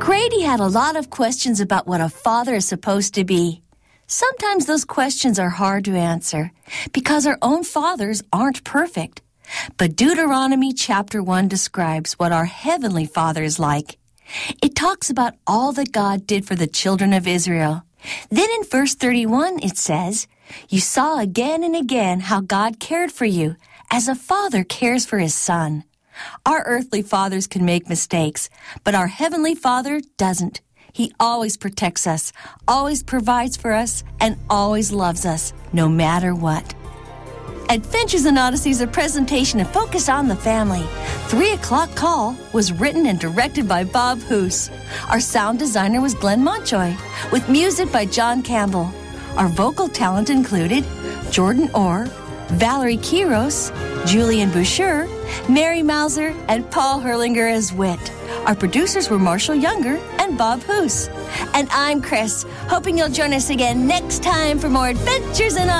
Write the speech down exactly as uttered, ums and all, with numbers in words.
Grady had a lot of questions about what a father is supposed to be. Sometimes those questions are hard to answer because our own fathers aren't perfect. But Deuteronomy chapter one describes what our heavenly Father is like. It talks about all that God did for the children of Israel. Then in verse thirty-one it says, "You saw again and again how God cared for you, as a father cares for his son." Our earthly fathers can make mistakes, but our heavenly Father doesn't. He always protects us, always provides for us, and always loves us, no matter what. Adventures in Odyssey is a presentation of Focus on the Family. Three O'Clock Call was written and directed by Bob Hoos. Our sound designer was Glenn Montjoy, with music by John Campbell. Our vocal talent included Jordan Orr, Valerie Quiros, Julian Boucher, Mary Mauser, and Paul Herlinger as Wit. Our producers were Marshall Younger and Bob Hoos. And I'm Chris, hoping you'll join us again next time for more Adventures in